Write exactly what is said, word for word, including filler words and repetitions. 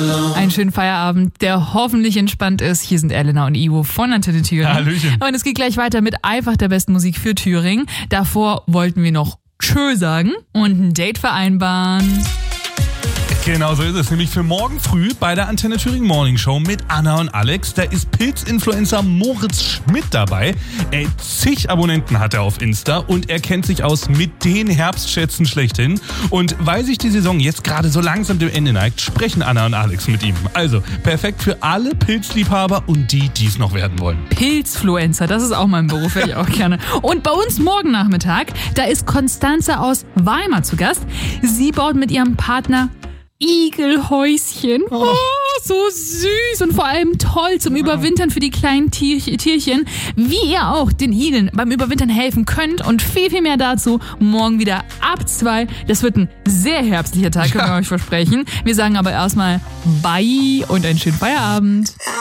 Einen schönen Feierabend, der hoffentlich entspannt ist. Hier sind Elena und Ivo von Antenne Thüringen. Hallöchen. Und es geht gleich weiter mit einfach der besten Musik für Thüringen. Davor wollten wir noch Tschö sagen und ein Date vereinbaren. Genau so ist es, nämlich für morgen früh bei der Antenne Thüringen Morning Show mit Anna und Alex. Da ist Pilzinfluencer Moritz Schmidt dabei. Ey, zig Abonnenten hat er auf Insta und er kennt sich aus mit den Herbstschätzen schlechthin. Und weil sich die Saison jetzt gerade so langsam dem Ende neigt, sprechen Anna und Alex mit ihm. Also perfekt für alle Pilzliebhaber und die, die es noch werden wollen. Pilzfluencer, das ist auch mein Beruf, hätte ich auch gerne. Und bei uns morgen Nachmittag, da ist Konstanze aus Weimar zu Gast. Sie baut mit ihrem Partner Igelhäuschen. Oh, so süß und vor allem toll zum Überwintern für die kleinen Tier- Tierchen. Wie ihr auch den Igeln beim Überwintern helfen könnt und viel, viel mehr dazu morgen wieder ab zwei. Das wird ein sehr herbstlicher Tag, können wir euch versprechen. Wir sagen aber erstmal Bye und einen schönen Feierabend.